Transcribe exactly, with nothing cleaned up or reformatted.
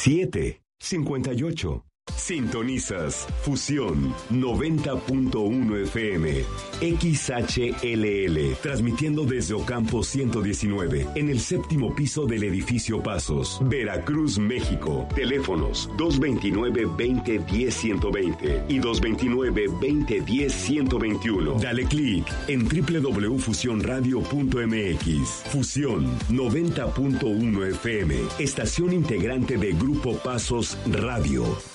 siete cincuenta y ocho. Sintonizas Fusión noventa punto uno F M, X H L L, transmitiendo desde Ocampo ciento diecinueve, en el séptimo piso del edificio Pasos, Veracruz, México. Teléfonos dos veintinueve, veinte, diez, ciento veinte y dos veintinueve, veinte, diez, ciento veintiuno. Dale clic en doble u doble u doble u punto fusión radio punto m x. Fusión noventa punto uno F M, estación integrante de Grupo Pasos Radio.